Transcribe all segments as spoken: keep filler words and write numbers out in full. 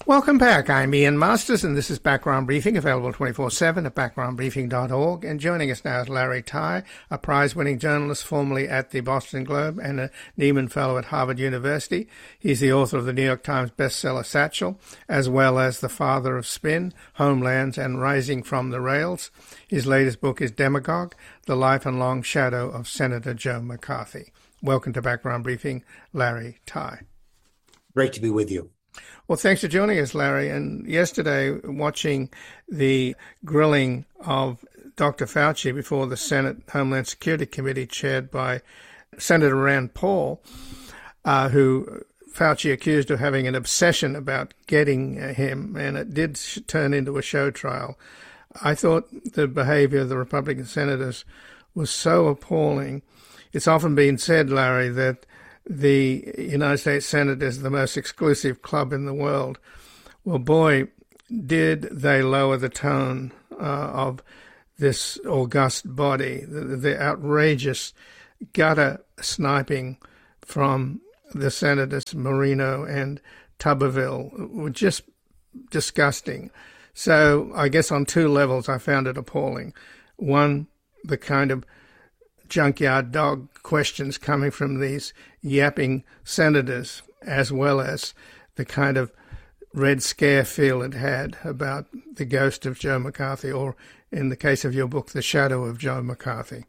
Welcome back. I'm Ian Masters, and this is Background Briefing, available twenty-four seven at background briefing dot org. And joining us now is Larry Tye, a prize-winning journalist formerly at the Boston Globe and a Nieman Fellow at Harvard University. He's the author of the New York Times bestseller Satchel, as well as the father of Spin, Homelands, and Rising from the Rails. His latest book is Demagogue, The Life and Long Shadow of Senator Joe McCarthy. Welcome to Background Briefing, Larry Tye. Great to be with you. Well, thanks for joining us, Larry. And yesterday, watching the grilling of Doctor Fauci before the Senate Homeland Security Committee chaired by Senator Rand Paul, uh, who Fauci accused of having an obsession about getting uh, him, and it did sh- turn into a show trial. I thought the behavior of the Republican senators was so appalling. It's often been said, Larry, that the United States Senate is the most exclusive club in the world. Well, boy, did they lower the tone uh, of this august body. The, the outrageous gutter sniping from the Senators Marino and Tuberville were just disgusting. So I guess on two levels I found it appalling. One, the kind of junkyard dog questions coming from these yapping senators, as well as the kind of red scare feel it had about the ghost of Joe McCarthy, or in the case of your book, the shadow of Joe McCarthy.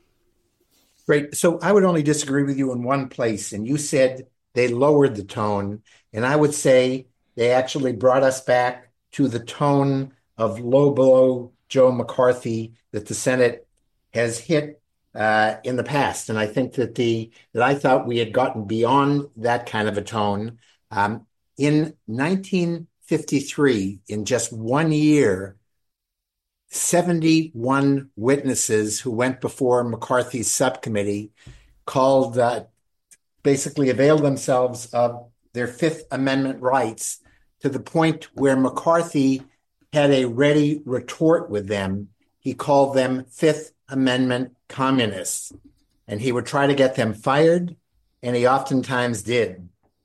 Great. So I would only disagree with you in one place, and you said they lowered the tone, and I would say they actually brought us back to the tone of low blow Joe McCarthy that the Senate has hit Uh, in the past. And I think that the that I thought we had gotten beyond that kind of a tone. Um, in nineteen fifty-three, in just one year, seventy-one witnesses who went before McCarthy's subcommittee called, uh, basically availed themselves of their Fifth Amendment rights to the point where McCarthy had a ready retort with them. He called them Fifth Amendment communists, and he would try to get them fired, and he oftentimes did.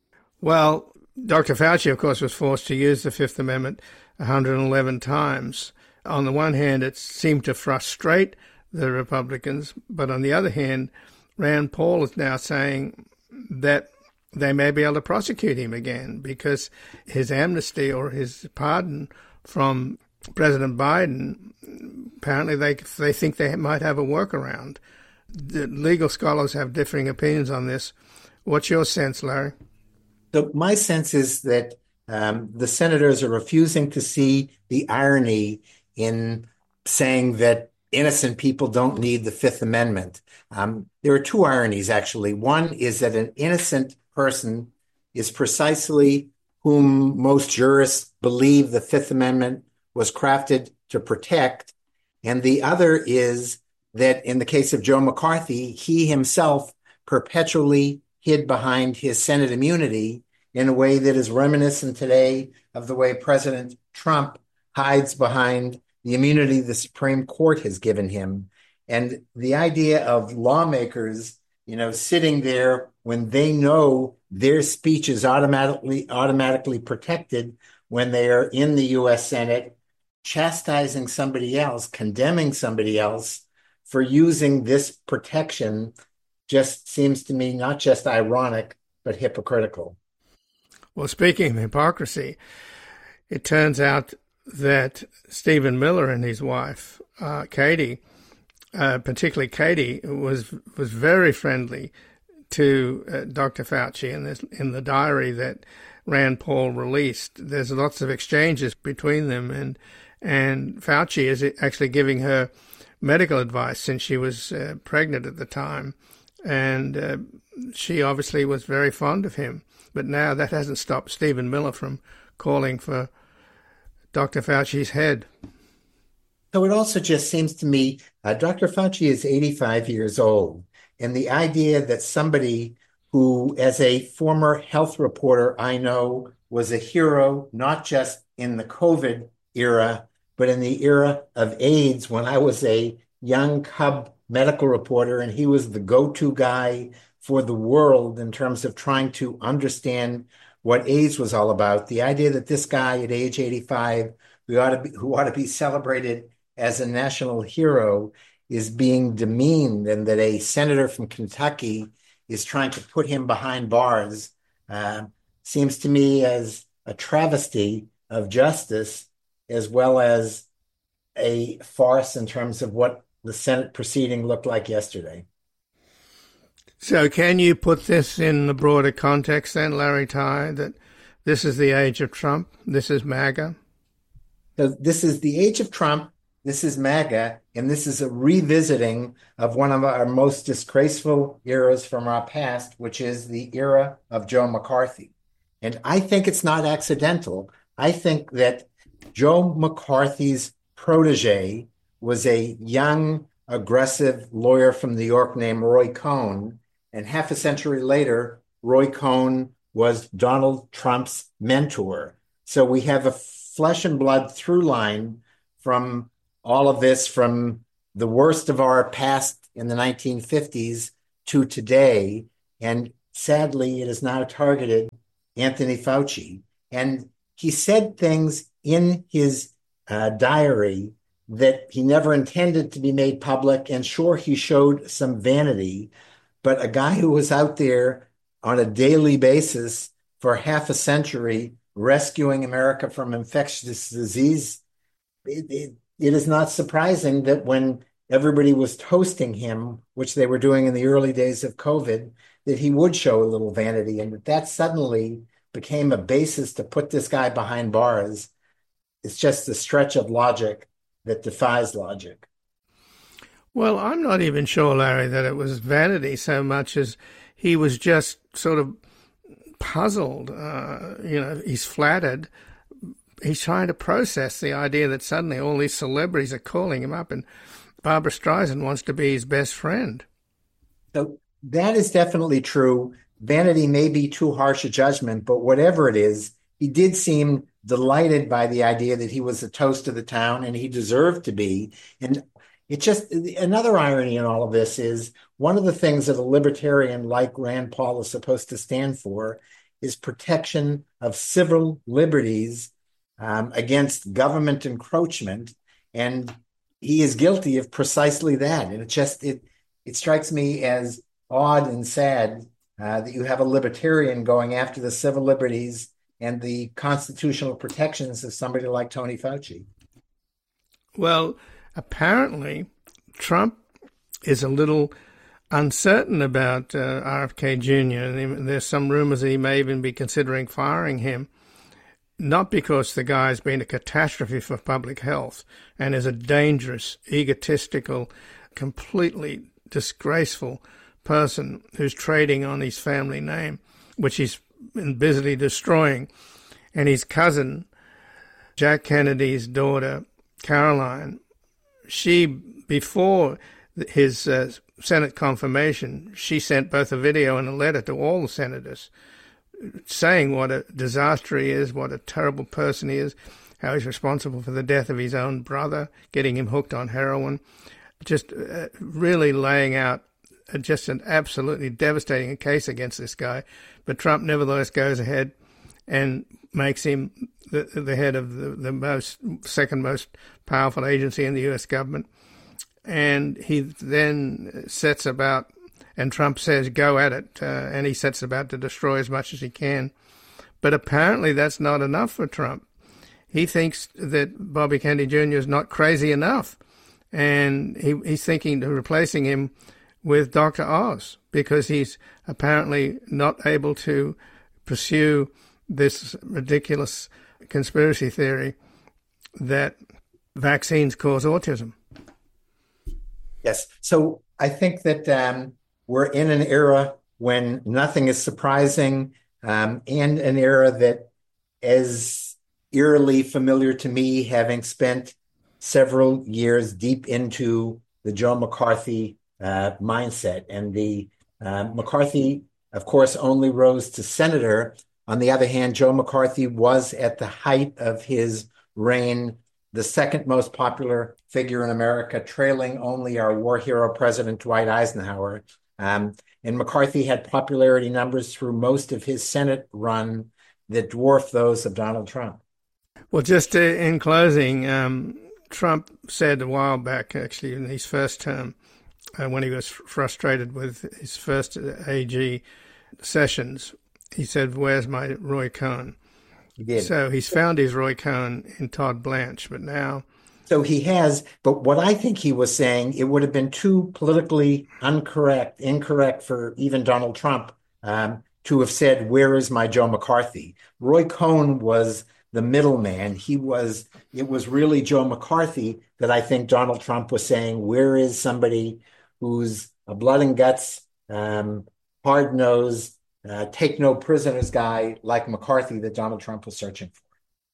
Well, Doctor Fauci, of course, was forced to use the Fifth Amendment one hundred eleven times. On the one hand, it seemed to frustrate the Republicans, but on the other hand, Rand Paul is now saying that they may be able to prosecute him again because his amnesty or his pardon from President Biden, apparently they they think they might have a workaround. The legal scholars have differing opinions on this. What's your sense, Larry? So my sense is that um, the senators are refusing to see the irony in saying that innocent people don't need the Fifth Amendment. Um, there are two ironies, actually. One is that an innocent person is precisely whom most jurists believe the Fifth Amendment was crafted to protect. And the other is that in the case of Joe McCarthy, he himself perpetually hid behind his Senate immunity in a way that is reminiscent today of the way President Trump hides behind the immunity the Supreme Court has given him. And the idea of lawmakers, you know, sitting there when they know their speech is automatically automatically protected when they are in the U S Senate, chastising somebody else, condemning somebody else for using this protection just seems to me not just ironic, but hypocritical. Well, speaking of hypocrisy, it turns out that Stephen Miller and his wife, uh, Katie, uh, particularly Katie, was was very friendly to uh, Doctor Fauci. In this, in the diary that Rand Paul released, there's lots of exchanges between them, and And Fauci is actually giving her medical advice since she was uh, pregnant at the time. And uh, she obviously was very fond of him. But now that hasn't stopped Stephen Miller from calling for Doctor Fauci's head. So it also just seems to me, uh, Doctor Fauci is eighty-five years old. And the idea that somebody who, as a former health reporter, I know was a hero, not just in the COVID era, but in the era of AIDS, when I was a young cub medical reporter, and he was the go-to guy for the world in terms of trying to understand what AIDS was all about. The idea that this guy at age eighty-five, who ought to be, who ought to be celebrated as a national hero, is being demeaned, and that a senator from Kentucky is trying to put him behind bars, uh, seems to me as a travesty of justice, as well as a farce in terms of what the Senate proceeding looked like yesterday. So can you put this in the broader context then, Larry Tye, that this is the age of Trump, this is MAGA? So this is the age of Trump, this is MAGA, and this is a revisiting of one of our most disgraceful eras from our past, which is the era of Joe McCarthy. And I think it's not accidental. I think that Joe McCarthy's protege was a young, aggressive lawyer from New York named Roy Cohn. And half a century later, Roy Cohn was Donald Trump's mentor. So we have a flesh and blood through line from all of this, from the worst of our past in the nineteen fifties to today. And sadly, it has now targeted Anthony Fauci. And he said things in his uh, diary that he never intended to be made public. And sure, he showed some vanity, but a guy who was out there on a daily basis for half a century rescuing America from infectious disease, it, it, it is not surprising that when everybody was toasting him, which they were doing in the early days of COVID, that he would show a little vanity, and that that suddenly became a basis to put this guy behind bars. It's just a stretch of logic that defies logic. Well, I'm not even sure, Larry, that it was vanity so much as he was just sort of puzzled. Uh, you know, he's flattered. He's trying to process the idea that suddenly all these celebrities are calling him up and Barbara Streisand wants to be his best friend. So that is definitely true. Vanity may be too harsh a judgment, but whatever it is, he did seem delighted by the idea that he was a toast of the town, and he deserved to be. And it just, another irony in all of this is one of the things that a libertarian like Rand Paul is supposed to stand for is protection of civil liberties um, against government encroachment. And he is guilty of precisely that. And it just, it, it strikes me as odd and sad uh, that you have a libertarian going after the civil liberties and the constitutional protections of somebody like Tony Fauci. Well, apparently, Trump is a little uncertain about uh, R F K Junior And there's some rumors that he may even be considering firing him, not because the guy's been a catastrophe for public health and is a dangerous, egotistical, completely disgraceful person who's trading on his family name, which he's been busily destroying. And his cousin, Jack Kennedy's daughter, Caroline, she, before his uh, Senate confirmation, she sent both a video and a letter to all the senators saying what a disaster he is, what a terrible person he is, how he's responsible for the death of his own brother, getting him hooked on heroin, just uh, really laying out just an absolutely devastating case against this guy. But Trump nevertheless goes ahead and makes him the, the head of the, the most second most powerful agency in the U S government. And he then sets about, and Trump says, go at it, uh, and he sets about to destroy as much as he can. But apparently that's not enough for Trump. He thinks that Bobby Kennedy Junior is not crazy enough, and he, he's thinking of replacing him with Doctor Oz, because he's apparently not able to pursue this ridiculous conspiracy theory that vaccines cause autism. Yes. So I think that um, we're in an era when nothing is surprising, um, and an era that is eerily familiar to me, having spent several years deep into the Joe McCarthy uh, mindset. And the uh, McCarthy, of course, only rose to senator. On the other hand, Joe McCarthy was at the height of his reign the second most popular figure in America, trailing only our war hero president, Dwight Eisenhower. Um, and McCarthy had popularity numbers through most of his Senate run that dwarf those of Donald Trump. Well, just uh, in closing, um, Trump said a while back, actually, in his first term, uh, when he was frustrated with his first A G sessions, he said, "Where's my Roy Cohn?" He did. So he's found his Roy Cohn in Todd Blanche, but now... So he has, but what I think he was saying, it would have been too politically incorrect, incorrect for even Donald Trump um, to have said, "Where is my Joe McCarthy?" Roy Cohn was the middleman. He was, it was really Joe McCarthy that I think Donald Trump was saying, where is somebody who's a blood and guts, um, hard-nosed, uh, take no prisoners guy like McCarthy that Donald Trump was searching for.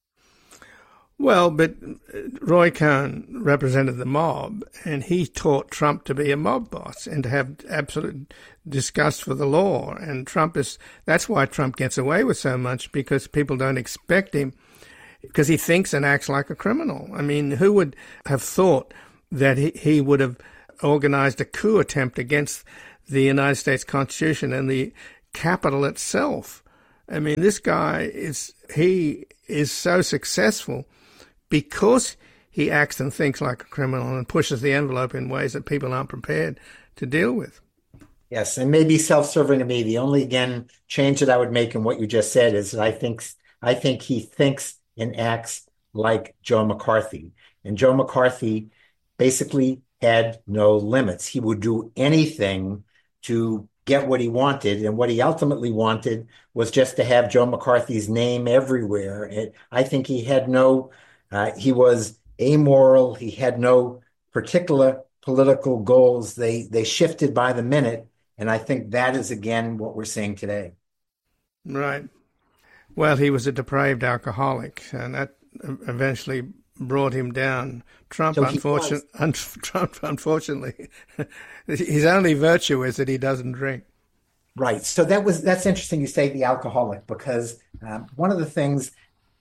Well, but Roy Cohn represented the mob, and he taught Trump to be a mob boss and to have absolute disgust for the law. And Trump is, that's why Trump gets away with so much, because people don't expect him, because he thinks and acts like a criminal. I mean, who would have thought that he, he would have organized a coup attempt against the United States Constitution and the Capitol itself? I mean, this guy is, he is so successful because he acts and thinks like a criminal and pushes the envelope in ways that people aren't prepared to deal with. Yes, and maybe self-serving to me. The only, again, change that I would make in what you just said is that I think I think he thinks and acts like Joe McCarthy. And Joe McCarthy basically had no limits. He would do anything to get what he wanted, and what he ultimately wanted was just to have Joe McCarthy's name everywhere. And I think he had no... Uh, he was amoral. He had no particular political goals. They they shifted by the minute. And I think that is, again, what we're seeing today. Right. Well, he was a depraved alcoholic, and that eventually brought him down. Trump, so unfortunately, un- Trump, unfortunately, his only virtue is that he doesn't drink. Right. So that was that's interesting you say the alcoholic, because um, one of the things,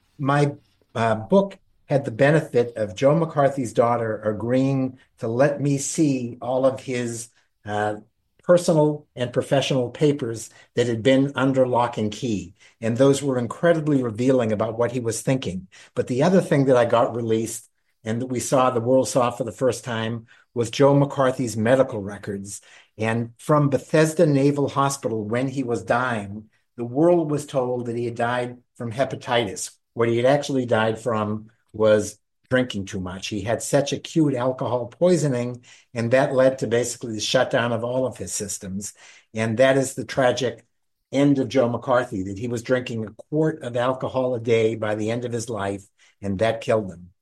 my uh, book had the benefit of Joe McCarthy's daughter agreeing to let me see all of his uh, personal and professional papers that had been under lock and key. And those were incredibly revealing about what he was thinking. But the other thing that I got released and that we saw, the world saw for the first time, was Joe McCarthy's medical records. And from Bethesda Naval Hospital, when he was dying, the world was told that he had died from hepatitis. What he had actually died from was drinking too much. He had such acute alcohol poisoning, and that led to basically the shutdown of all of his systems. And that is the tragic end of Joe McCarthy, that he was drinking a quart of alcohol a day by the end of his life, and that killed him.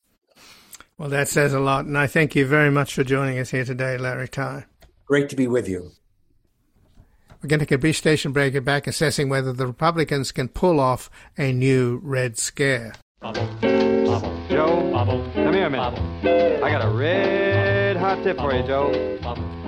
Well, that says a lot, and I thank you very much for joining us here today, Larry Tye. Great to be with you. We're going to take a brief station break and back, assessing whether the Republicans can pull off a new Red Scare. Bubble, bubble, Joe, bubble, come here a minute. Bubble. I got a red hot tip for you, Joe. Bubble.